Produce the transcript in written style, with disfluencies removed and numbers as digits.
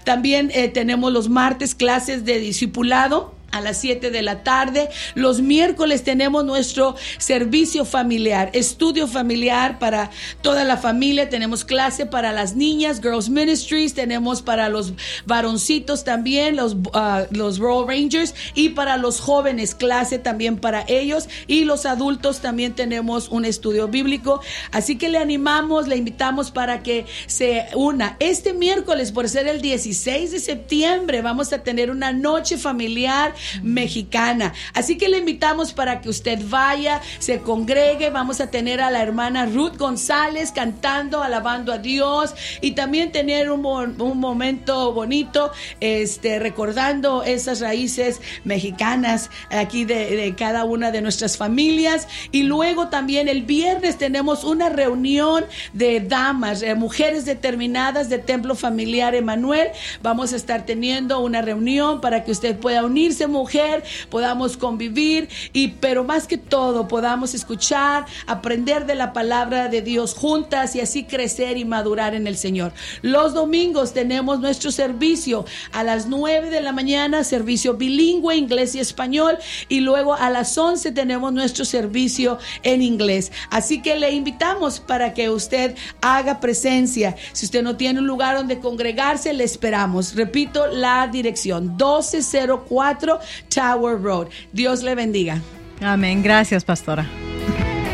También tenemos los martes clases de discipulado a las 7 de la tarde. Los miércoles tenemos nuestro servicio familiar, estudio familiar para toda la familia. Tenemos clase para las niñas, Girls Ministries. Tenemos para los varoncitos también, los Royal Rangers. Y para los jóvenes, clase también para ellos. Y los adultos también tenemos un estudio bíblico. Así que le invitamos para que se una. Este miércoles, por ser el 16 de septiembre, vamos a tener una noche familiar mexicana. Así que le invitamos para que usted vaya, se congregue. Vamos a tener a la hermana Ruth González cantando, alabando a Dios, y también tener un momento bonito, recordando esas raíces mexicanas aquí de cada una de nuestras familias. Y luego también el viernes tenemos una reunión de damas, mujeres determinadas de Templo Familiar Emanuel. Vamos a estar teniendo una reunión para que usted pueda unirse, mujer, podamos convivir, pero más que todo podamos escuchar, aprender de la palabra de Dios juntas y así crecer y madurar en el Señor. Los domingos tenemos nuestro servicio a las 9 de la mañana, servicio bilingüe, inglés y español, y luego a las 11 tenemos nuestro servicio en inglés. Así que le invitamos para que usted haga presencia. Si usted no tiene un lugar donde congregarse, le esperamos. Repito la dirección: 1204 Tower Road. Dios le bendiga. Amén. Gracias, pastora.